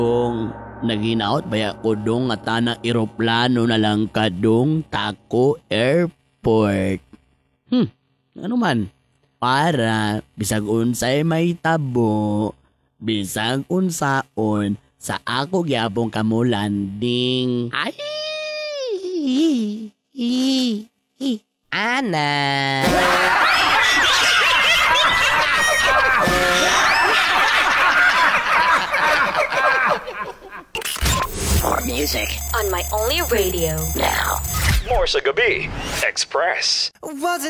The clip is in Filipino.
Kung naginaot baya ko dong nga tanang eroplano na lang kadong Tako Airport. Ano man? Para bisag unsay may tabo, bisag unsaon sa ako gyapon kamo landing. Ay! Ana. More music On my only radio. now. More sa gabi. Express. Was it